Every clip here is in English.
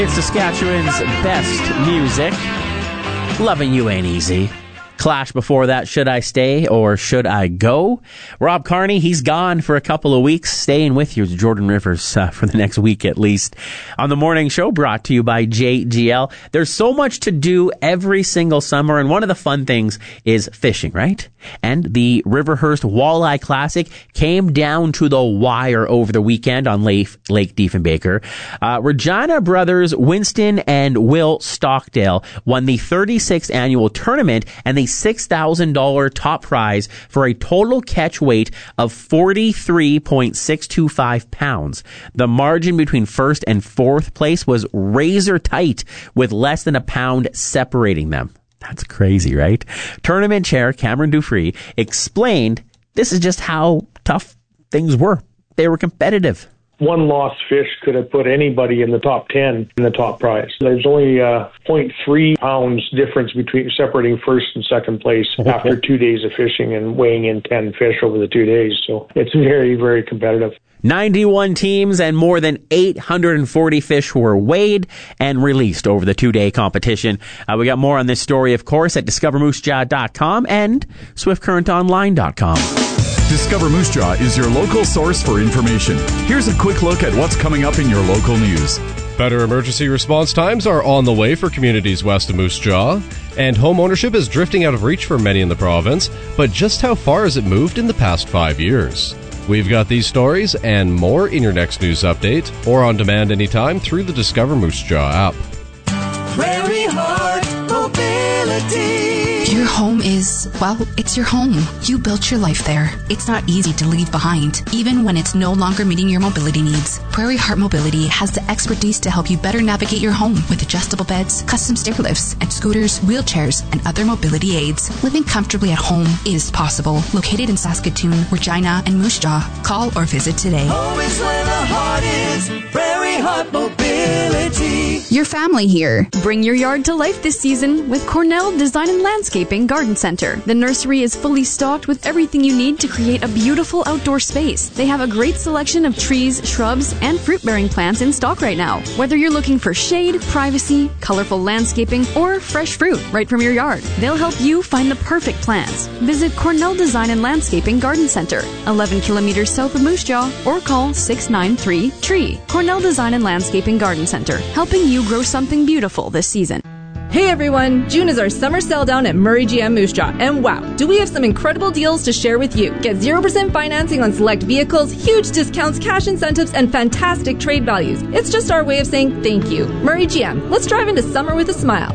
It's Saskatchewan's best music. Loving You Ain't Easy. Clash before that, Should I Stay or Should I Go? Rob Carney, he's gone for a couple of weeks. Staying with you, Jordan Rivers, for the next week at least. On the morning show, brought to you by JGL. There's so much to do every single summer, and one of the fun things is fishing, right? And the Riverhurst Walleye Classic came down to the wire over the weekend on Lake Diefenbaker. Regina brothers Winston and Will Stockdale won the 36th annual tournament and the $6,000 top prize for a total catch weight of 43.625 pounds. The margin between first and fourth place was razor tight, with less than a pound separating them. That's crazy, right? Tournament chair Cameron Dufresne explained this is just how tough things were. They were competitive. One lost fish could have put anybody in the top 10 in the top prize. There's only 0.3 pounds difference between separating first and second place after 2 days of fishing and weighing in 10 fish over the 2 days. So it's very, very competitive. 91 teams and more than 840 fish were weighed and released over the 2-day competition. We got more on this story, of course, at discovermoosejaw.com and swiftcurrentonline.com. Discover Moose Jaw is your local source for information. Here's a quick look at what's coming up in your local news. Better emergency response times are on the way for communities west of Moose Jaw, and home ownership is drifting out of reach for many in the province, but just how far has it moved in the past 5 years? We've got these stories and more in your next news update, or on demand anytime through the Discover Moose Jaw app. Prairie Heart Mobility. Your home is, well, it's your home. You built your life there. It's not easy to leave behind, even when it's no longer meeting your mobility needs. Prairie Heart Mobility has the expertise to help you better navigate your home with adjustable beds, custom stair lifts, and scooters, wheelchairs, and other mobility aids. Living comfortably at home is possible. Located in Saskatoon, Regina, and Moose Jaw. Call or visit today. Home is where the heart is. Prairie Heart Mobility. Your family here. Bring your yard to life this season with Cornell Design and Landscaping Garden Center. The nursery is fully stocked with everything you need to create a beautiful outdoor space. They have a great selection of trees, shrubs, and fruit-bearing plants in stock right now. Whether you're looking for shade, privacy, colorful landscaping, or fresh fruit right from your yard, they'll help you find the perfect plants. Visit Cornell Design and Landscaping Garden Center, 11 kilometers south of Moose Jaw, or call 693-TREE. Cornell Design and Landscaping Garden Center, helping you grow something beautiful this season. Hey everyone, June is our summer sell down at Murray GM Moose Jaw, and wow, do we have some incredible deals to share with you. Get 0% financing on select vehicles, huge discounts, cash incentives, and fantastic trade values. It's just our way of saying thank you. Murray GM, let's drive into summer with a smile.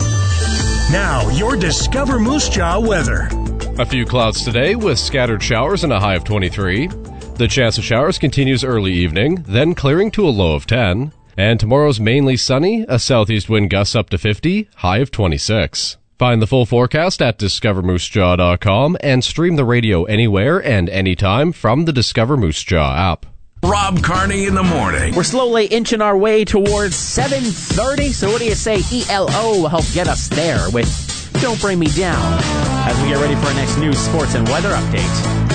Now, your Discover Moose Jaw weather. A few clouds today with scattered showers and a high of 23. The chance of showers continues early evening, then clearing to a low of 10. And tomorrow's mainly sunny, a southeast wind gusts up to 50, high of 26. Find the full forecast at discovermoosejaw.com and stream the radio anywhere and anytime from the Discover Moose Jaw app. Rob Carney in the morning. We're slowly inching our way towards 7:30, so what do you say? ELO will help get us there with Don't Bring Me Down as we get ready for our next news, sports, and weather update.